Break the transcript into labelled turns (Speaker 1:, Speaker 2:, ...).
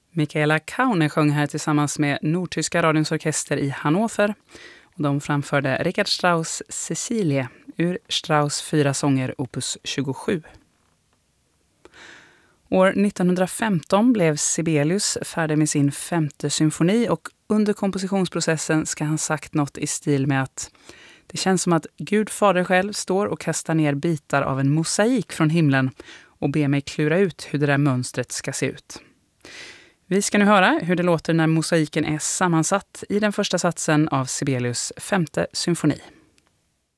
Speaker 1: Michaela Kaune sjöng här tillsammans med Nordtyska radions orkester i Hannover. Och de framförde Richard Strauss Cecilie ur Strauss 4 sånger opus 27. År 1915 blev Sibelius färdig med sin 5:e symfoni och under kompositionsprocessen ska han sagt något i stil med att det känns som att Gud fader själv står och kastar ner bitar av en mosaik från himlen och ber mig klura ut hur det där mönstret ska se ut. Vi ska nu höra hur det låter när mosaiken är sammansatt i den första satsen av Sibelius 5:e symfoni.